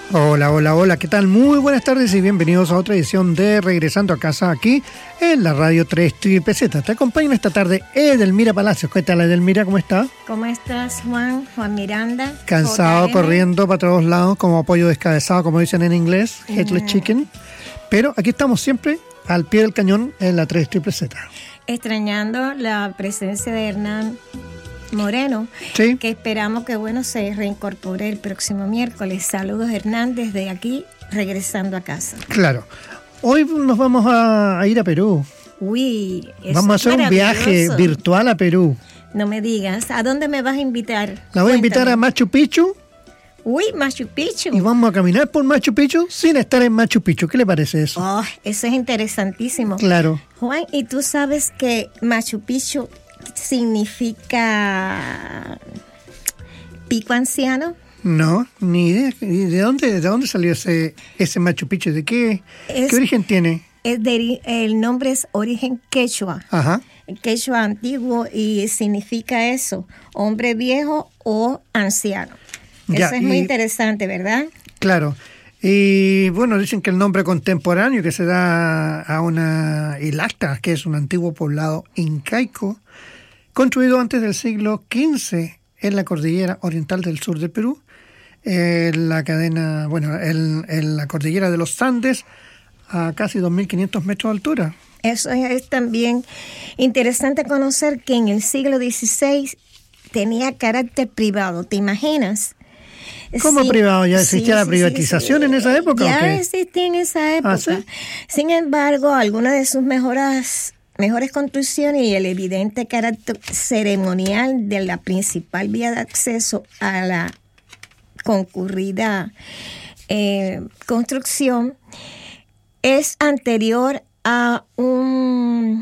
Hola, hola, hola, ¿qué tal? Muy buenas tardes y bienvenidos a otra edición de Regresando a Casa aquí en la Radio 3 Triple Z. Te acompañan esta tarde Edelmira Palacios. ¿Qué tal, Edelmira? ¿Cómo está? ¿Cómo estás, Juan? Juan Miranda. Cansado, JM. corriendo para todos lados, como pollo descabezado, como dicen en inglés, headless chicken. Pero aquí estamos siempre al pie del cañón en la 3 Triple Z. Extrañando la presencia de Hernán Moreno, Sí. que esperamos que se reincorpore el próximo miércoles. Saludos, Hernán, desde aquí, regresando a casa. Claro. Hoy nos vamos a ir a Perú. Uy, eso Vamos a es hacer un viaje maravilloso. virtual a Perú. No me digas, ¿a dónde me vas a invitar? La voy a invitar Cuéntame. a Machu Picchu Uy, Machu Picchu. y vamos a caminar por Machu Picchu sin estar en Machu Picchu. ¿Qué le parece eso? Oh, eso es interesantísimo. Claro. Juan, ¿y tú sabes que Machu Picchu significa pico anciano? No, ni idea. ¿Y ¿De dónde salió ese Machu Picchu? ¿De qué origen tiene? El nombre es origen quechua. Ajá. Quechua antiguo y significa eso, hombre viejo o anciano. Ya, Eso es muy interesante, ¿verdad? Claro. Y bueno, dicen que el nombre contemporáneo que se da a una Ilacta, que es un antiguo poblado incaico, construido antes del siglo XV en la cordillera oriental del sur del Perú, en la cadena, en la cordillera de los Andes, a casi 2.500 metros de altura. Eso es también interesante conocer que en el siglo XVI tenía carácter privado. ¿Te imaginas? ¿Cómo Sí, privado? ¿Ya existía la sí, privatización en esa época? Ya ¿o qué? existía en esa época. ¿Ah, sí? Sin embargo, algunas de sus mejores construcciones y el evidente carácter ceremonial de la principal vía de acceso a la concurrida construcción es anterior a un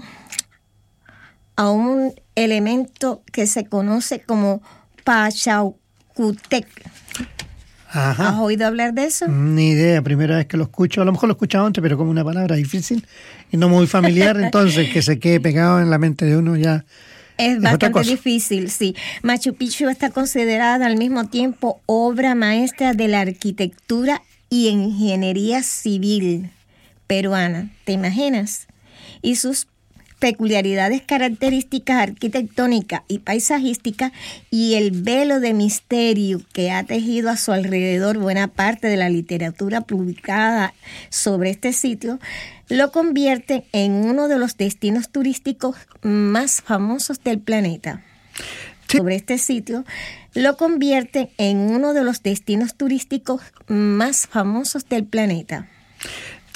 elemento que se conoce como Pachacútec. Ajá. ¿Has oído hablar de eso? Ni idea, primera vez que lo escucho. A lo mejor lo he escuchado antes, pero como una palabra difícil y no muy familiar, entonces que se quede pegado en la mente de uno ya Es otra bastante cosa. difícil, sí. Machu Picchu está considerada al mismo tiempo obra maestra de la arquitectura y ingeniería civil peruana. ¿Te imaginas? Y sus peculiaridades características arquitectónicas y paisajísticas y el velo de misterio que ha tejido a su alrededor buena parte de la literatura publicada sobre este sitio, lo convierte en uno de los destinos turísticos más famosos del planeta. Sí. Sobre este sitio, lo convierte en uno de los destinos turísticos más famosos del planeta.